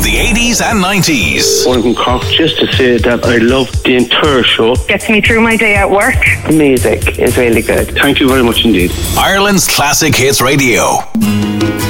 of the 80s and 90s. One from Cork, just to say that I love the entire show. Gets me through my day at work. The music is really good. Thank you very much indeed. Ireland's Classic Hits Radio.